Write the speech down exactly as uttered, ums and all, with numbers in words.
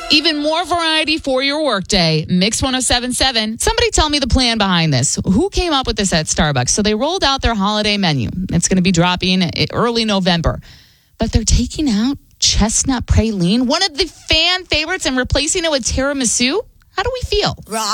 Even more variety for your workday. Mix one oh seven point seven. Somebody tell me the plan behind this. Who came up with this at Starbucks? So they rolled out their holiday menu. It's going to be dropping early November. But they're taking out chestnut praline, one of the fan favorites, and replacing it with tiramisu. How do we feel?